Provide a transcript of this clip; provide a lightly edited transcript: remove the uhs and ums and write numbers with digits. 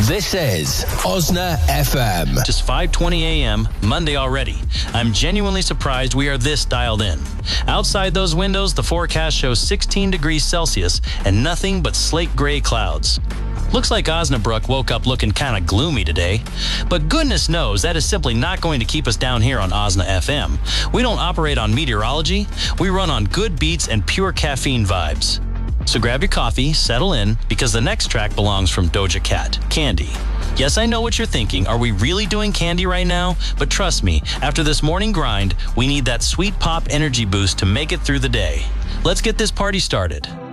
This is Osna FM. Just 5:20 a.m., Monday already. I'm genuinely surprised we are this dialed in. Outside those windows, the forecast shows 16 degrees Celsius and nothing but slate gray clouds. Looks like Osnabrook woke up looking kind of gloomy today. But goodness knows that is simply not going to keep us down here on Osna FM. We don't operate on meteorology. We run on good beats and pure caffeine vibes. So grab your coffee, settle in, because the next track belongs from Doja Cat, Candy. Yes, I know what you're thinking. Are we really doing Candy right now? But trust me, after this morning grind, we need that sweet pop energy boost to make it through the day. Let's get this party started.